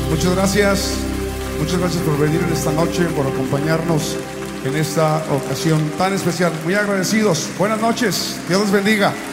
Muchas gracias. Muchas gracias por venir en esta noche, por acompañarnos en esta ocasión tan especial. Muy agradecidos. Buenas noches. Dios los bendiga.